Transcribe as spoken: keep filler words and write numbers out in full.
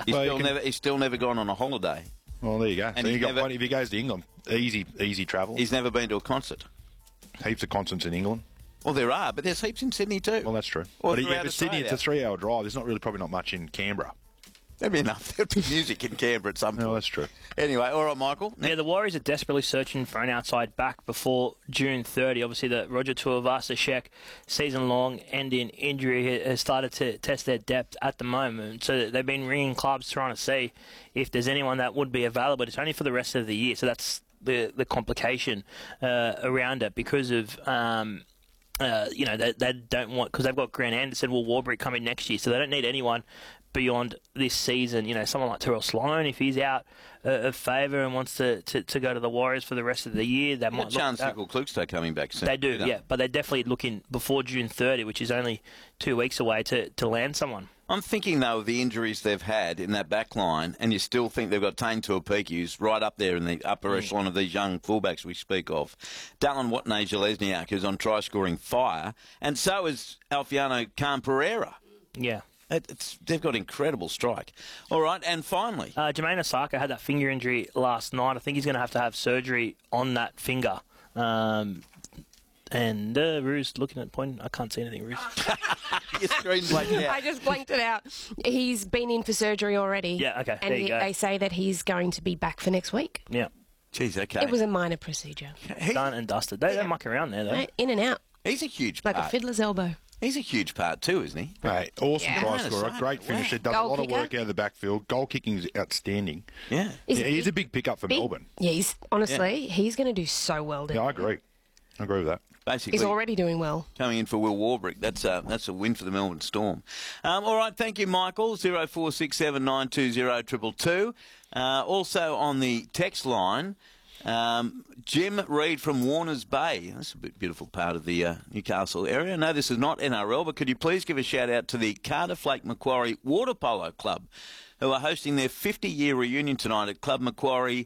He's, Well, you still, can- never, he's still never gone on a holiday. Well, there you go. And so he's you got never- plenty. If he goes to England, easy, easy travel. He's never been to a concert. Heaps of concerts in England. Well, there are, but there's heaps in Sydney too. Well, that's true. Or but throughout yeah, but Sydney, Australia. it's a three-hour drive. There's not really probably not much in Canberra. There'd be enough. There'd be music in Canberra at some point. No, that's true. Anyway, all right, Michael. Yeah, the Warriors are desperately searching for an outside back before June thirtieth. Obviously, the Roger Tuivasa-Sheck season-long ending injury has started to test their depth at the moment. So they've been ringing clubs trying to see if there's anyone that would be available. It's only for the rest of the year, so that's the the complication uh, around it because of. Um, Uh, you know, they, they don't want, because they've got Grant Anderson, Will Warbrick coming next year, so they don't need anyone beyond this season. You know, someone like Terrell Sloan, if he's out uh, of favour and wants to, to, to go to the Warriors for the rest of the year, they might Got look Chance at that. Nickel-Klugstad coming back soon. They do, you know. yeah, but they're definitely looking before June thirtieth, which is only two weeks away, to, to land someone. I'm thinking, though, of the injuries they've had in that back line, and you still think they've got Tane Tuapiki, who's right up there in the upper Mm. echelon of these young fullbacks we speak of. Dallin Watney-Jalesniak, who's on try-scoring fire, and so is Alfiano Khan-Pereira. Yeah. It, it's, they've got incredible strike. All right, and finally... Uh, Jermaine Osaka had that finger injury last night. I think he's going to have to have surgery on that finger. Um, and uh, Rue's looking at pointing. I can't see anything, Ruse. Your screen's blanked out. I just blanked it out. He's been in for surgery already. Yeah, okay, And there you he, go. they say that he's going to be back for next week. Yeah. Jeez, okay. It was a minor procedure. He- Done and dusted. They, they muck around there, though. Right, in and out, he's a huge like part. a fiddler's elbow. He's a huge part too, isn't he? Hey, awesome Yeah. try Yeah, scorer, son, great finisher, wow. does Goal a lot kicker. of work out of the backfield. Goal kicking is outstanding. Yeah. Is Yeah, he he's a big pickup for big? Melbourne. Yeah, he's honestly, he's going to do so well. Down Yeah, I there. agree. I agree with that. Basically, He's already doing well. coming in for Will Warbrick. That's a, that's a win for the Melbourne Storm. Um, all right, thank you, Michael. zero four six seven nine two zero two two two. Uh, also on the text line, um, Jim Reed from Warners Bay. That's a bit beautiful part of the uh, Newcastle area. No, this is not N R L, but could you please give a shout out to the Carter Flake Macquarie Water Polo Club, who are hosting their fifty-year reunion tonight at Club Macquarie